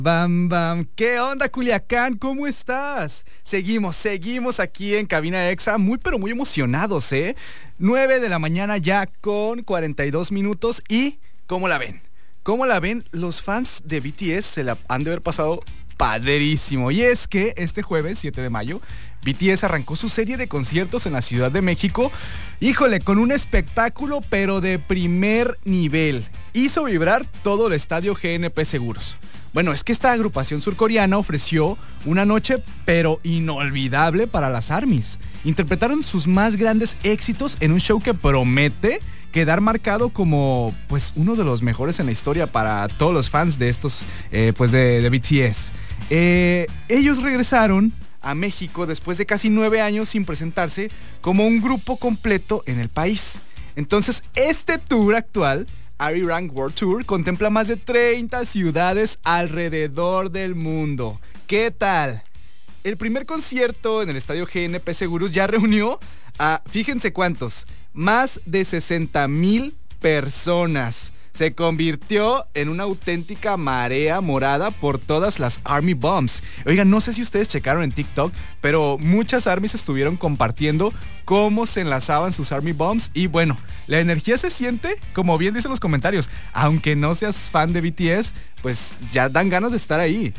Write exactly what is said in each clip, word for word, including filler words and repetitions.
Bam, bam, ¿qué onda, Culiacán? ¿Cómo estás? Seguimos, seguimos aquí en Cabina Exa, muy pero muy emocionados, ¿eh? nueve de la mañana ya con cuarenta y dos minutos y ¿cómo la ven? ¿Cómo la ven? Los fans de B T S se la han de haber pasado padrísimo. Y es que este jueves, siete de mayo, B T S arrancó su serie de conciertos en la Ciudad de México. Híjole, con un espectáculo pero de primer nivel. Hizo vibrar todo el estadio G N P Seguros. Bueno, es que esta agrupación surcoreana ofreció una noche pero inolvidable para las ARMYs. Interpretaron sus más grandes éxitos en un show que promete quedar marcado como pues uno de los mejores en la historia para todos los fans de estos eh, pues de, de B T S. Eh, ellos regresaron a México después de casi nueve años sin presentarse como un grupo completo en el país. Entonces, este tour actual, Arirang World Tour, contempla más de treinta ciudades alrededor del mundo. ¿Qué tal? El primer concierto en el estadio G N P Seguros ya reunió a, fíjense cuántos, más de sesenta mil personas. Se convirtió en una auténtica marea morada por todas las ARMY Bombs. Oigan, no sé si ustedes checaron en TikTok, pero muchas ARMYs estuvieron compartiendo cómo se enlazaban sus ARMY Bombs. Y bueno, la energía se siente, como bien dicen los comentarios. Aunque no seas fan de B T S, pues ya dan ganas de estar ahí.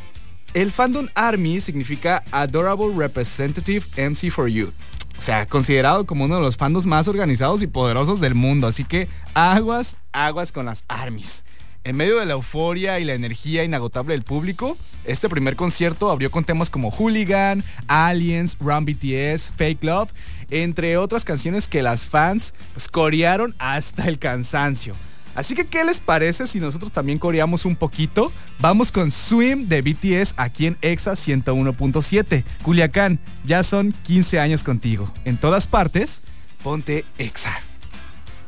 El fandom ARMY significa Adorable Representative M C for Youth. O sea, considerado como uno de los fandoms más organizados y poderosos del mundo. Así que aguas, aguas con las ARMYs. En medio de la euforia y la energía inagotable del público, este primer concierto abrió con temas como Hooligan, Aliens, Run B T S, Fake Love, entre otras canciones que las fans pues, corearon hasta el cansancio. Así que, ¿qué les parece si nosotros también coreamos un poquito? Vamos con Swim de B T S aquí en Exa ciento uno punto siete. Culiacán, ya son quince años contigo. En todas partes, ponte Exa.